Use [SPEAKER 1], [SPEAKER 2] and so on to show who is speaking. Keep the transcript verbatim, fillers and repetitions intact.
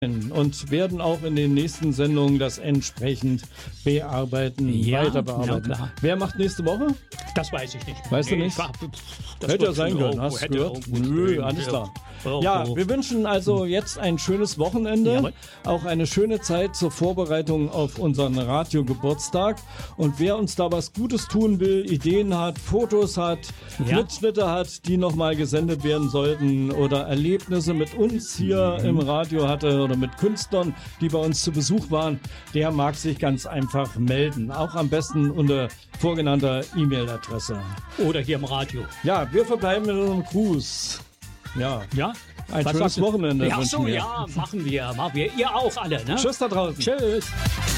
[SPEAKER 1] und werden auch in den nächsten Sendungen das entsprechend bearbeiten,
[SPEAKER 2] Ja,
[SPEAKER 1] weiter bearbeiten.
[SPEAKER 2] ja, klar.
[SPEAKER 1] Wer macht nächste Woche?
[SPEAKER 2] Das weiß ich nicht.
[SPEAKER 1] Weißt du nicht?
[SPEAKER 2] Ich war- das
[SPEAKER 1] Hätte ja
[SPEAKER 2] wird
[SPEAKER 1] sein
[SPEAKER 2] schon
[SPEAKER 1] können,
[SPEAKER 2] irgendwo-
[SPEAKER 1] hast du
[SPEAKER 2] hätte
[SPEAKER 1] gehört?
[SPEAKER 2] irgendwo
[SPEAKER 1] Nö,
[SPEAKER 2] stehen.
[SPEAKER 1] alles klar.
[SPEAKER 2] Irgendwo.
[SPEAKER 1] Ja, wir wünschen also jetzt ein schönes Wochenende,
[SPEAKER 2] Jawohl.
[SPEAKER 1] auch eine schöne Zeit zur Vorbereitung auf unseren Radiogeburtstag. Und wer uns da was Gutes tun will, Ideen hat, Fotos hat,
[SPEAKER 2] Ja.
[SPEAKER 1] Mitschnitte hat, die nochmal gesendet werden sollten oder Erlebnisse mit uns hier
[SPEAKER 2] Mhm.
[SPEAKER 1] im Radio hatte oder mit Künstlern, die bei uns zu Besuch waren, der mag sich ganz einfach melden. Auch am besten unter vorgenannter E-Mail-Adresse.
[SPEAKER 2] Oder hier im Radio.
[SPEAKER 1] Ja, wir verbleiben mit unserem Gruß. Ja,
[SPEAKER 2] Ja?
[SPEAKER 1] ein
[SPEAKER 2] Was
[SPEAKER 1] schönes
[SPEAKER 2] sagst du?
[SPEAKER 1] Wochenende
[SPEAKER 2] Ja,
[SPEAKER 1] wünschen
[SPEAKER 2] so,
[SPEAKER 1] wir.
[SPEAKER 2] ja, machen wir. Machen wir. Ihr auch alle, ne?
[SPEAKER 1] Tschüss da draußen.
[SPEAKER 2] Tschüss.